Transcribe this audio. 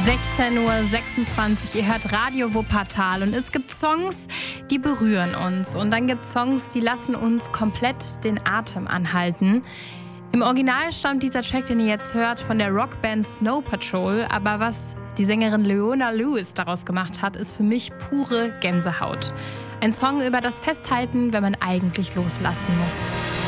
16:26 Uhr, ihr hört Radio Wuppertal und es gibt Songs, die berühren uns und dann gibt es Songs, die lassen uns komplett den Atem anhalten. Im Original stammt dieser Track, den ihr jetzt hört, von der Rockband Snow Patrol, aber was die Sängerin Leona Lewis daraus gemacht hat, ist für mich pure Gänsehaut. Ein Song über das Festhalten, wenn man eigentlich loslassen muss.